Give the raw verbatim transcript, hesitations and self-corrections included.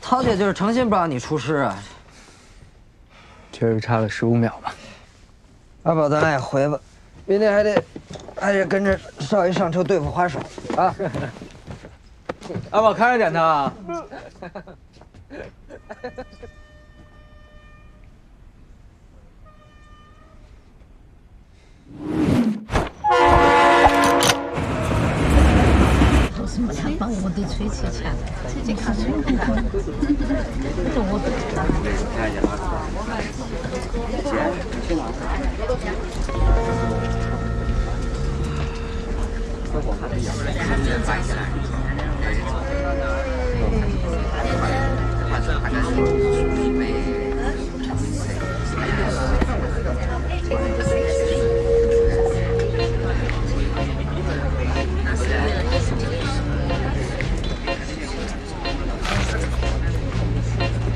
涛姐就是诚心不让你出师啊。 确实差了十五秒吧。 阿宝，咱俩也回吧，明天还得还得跟着少爷上车对付花手啊。 阿宝，看着点他啊。 什么枪帮我都吹气枪，自己看吹不看？这我都知道。